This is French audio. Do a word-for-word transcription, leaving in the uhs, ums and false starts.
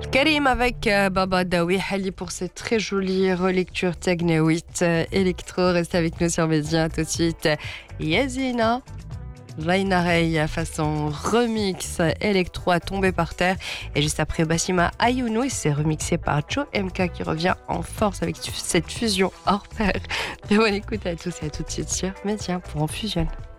Karim avec euh, Baba Daoui Hali pour cette très jolie relecture Tegnéwit euh, électro. Reste avec nous sur Média tout de suite. Yazina Rainarei façon remix électro à tomber par terre. Et juste après Bassima Ayounou, et c'est remixé par Joe M K qui revient en force avec cette fusion hors pair. Très bonne écoute à tous et à tout de suite sur Média pour En Fusionne.